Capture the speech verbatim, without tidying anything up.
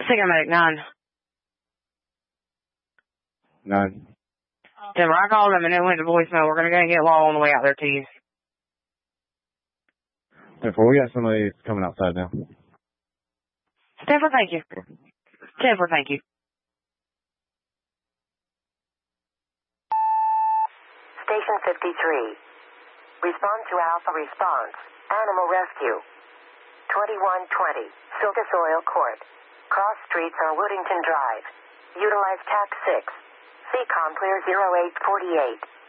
Signal Medic nine. Nine. Denver, I called him and it went to voicemail. We're going to go and get Law on the way out there to you. Therefore, we got somebody coming outside now. Stanford, thank you. Stanford, thank you. Station fifty-three. Respond to Alpha Response. Animal Rescue. twenty-one twenty. Siltus Oil Court. Cross streets on Woodington Drive. Utilize T A C six. C COM clear zero eight four eight.